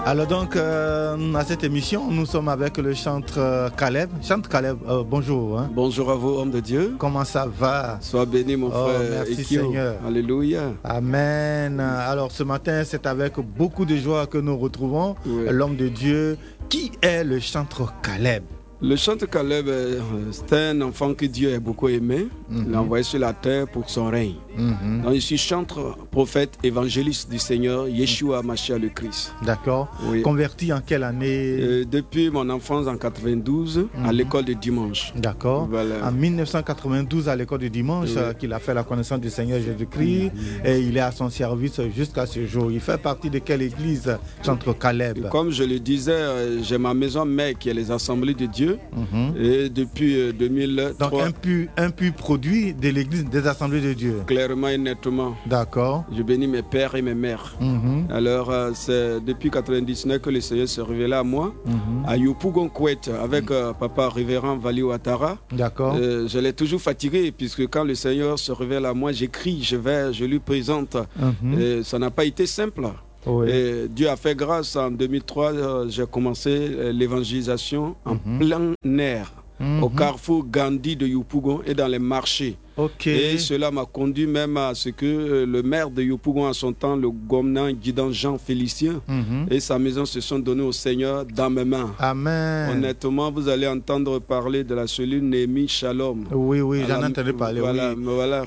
Alors donc, à cette émission, nous sommes avec le chanteur Caleb. Chante Caleb, bonjour. Hein. Bonjour à vous, homme de Dieu. Comment ça va? Sois béni, mon frère. Merci Ekio. Seigneur. Alléluia. Amen. Alors ce matin, c'est avec beaucoup de joie que nous retrouvons l'homme de Dieu. Qui est le chanteur Caleb? Le chanteur Caleb, c'est un enfant que Dieu a beaucoup aimé. Il l'a envoyé sur la terre pour son règne. Donc, je suis chanteur, prophète, évangéliste du Seigneur, Yeshua Mashiach le Christ. D'accord. Oui. Converti en quelle année? Depuis mon enfance en 92, à l'école de dimanche. D'accord. Voilà. En 1992, à l'école de dimanche, qu'il a fait la connaissance du Seigneur Jésus-Christ et il est à son service jusqu'à ce jour. Il fait partie de quelle église, chanteur Caleb? Comme je le disais, j'ai ma maison mère qui est les Assemblées de Dieu. Et depuis 2003. Donc un pur produit de l'église des Assemblées de Dieu. Clairement et nettement. D'accord. Je bénis mes pères et mes mères. Alors c'est depuis 1999 que le Seigneur se révélait à moi. À Yopougon Kouet avec papa révérend Vali Ouattara. D'accord. Je l'ai toujours fatigué puisque quand le Seigneur se révèle à moi, j'écris, je lui présente. Et ça n'a pas été simple. Oui. Et Dieu a fait grâce. En 2003, j'ai commencé l'évangélisation en plein air, au carrefour Gandhi de Yopougon et dans les marchés. Et cela m'a conduit même à ce que le maire de Yopougon à son temps, le gomnan guidant Jean Félicien, et sa maison se sont donnés au Seigneur dans mes mains. Amen. Honnêtement, vous allez entendre parler de la cellule Néhémie Shalom. Oui, j'en ai entendu parler. Voilà, oui. voilà.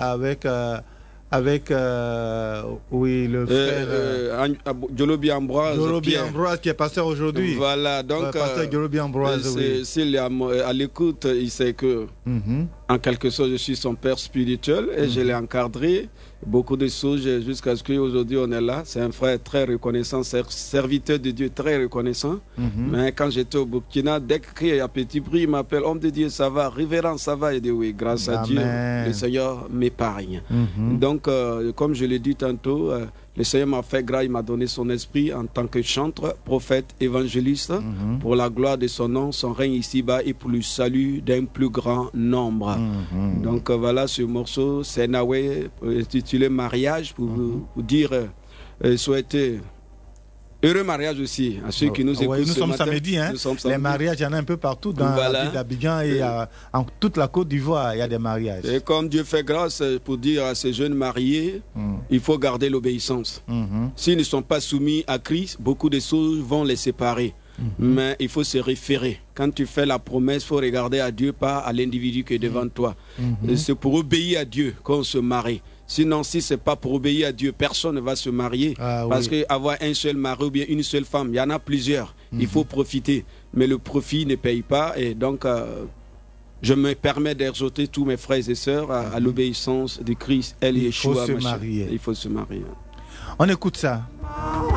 Avec le frère Jolobi Ambroise. Jolobi Ambroise qui est pasteur aujourd'hui. Voilà, donc pasteur Jolobi Ambroise, s'il est à l'écoute, il sait que en quelque sorte je suis son père spirituel et je l'ai encadré beaucoup de choses jusqu'à ce qu'aujourd'hui on est là. C'est un frère très reconnaissant, serviteur de Dieu très reconnaissant. Mais quand j'étais au Burkina, dès qu'il y a petit prix, il m'appelle homme de Dieu, ça va, révérend, ça va. Il dit oui, grâce à Dieu, le Seigneur m'épargne. Donc comme je l'ai dit tantôt, le Seigneur m'a fait grâce, il m'a donné son esprit en tant que chanteur, prophète, évangéliste, pour la gloire de son nom, son règne ici-bas et pour le salut d'un plus grand nombre. Donc voilà ce morceau, c'est Nawe, intitulé Mariage, pour vous dire, souhaiter heureux mariage aussi à ceux qui nous écoutent. Nous sommes samedi, hein? Les mariages, il y en a un peu partout dans la ville d'Abidjan et en toute la Côte d'Ivoire, il y a des mariages. Et comme Dieu fait grâce pour dire à ces jeunes mariés, il faut garder l'obéissance. S'ils ne sont pas soumis à Christ, beaucoup de choses vont les séparer. Mais il faut se référer. Quand tu fais la promesse, il faut regarder à Dieu, pas à l'individu qui est devant toi. C'est pour obéir à Dieu qu'on se marie. Sinon, si ce n'est pas pour obéir à Dieu, personne ne va se marier. Parce qu'avoir un seul mari ou bien une seule femme, il y en a plusieurs. Il faut profiter. Mais le profit ne paye pas. Et donc, je me permets d'exhorter tous mes frères et sœurs à l'obéissance de Christ. Il faut se marier. On écoute ça.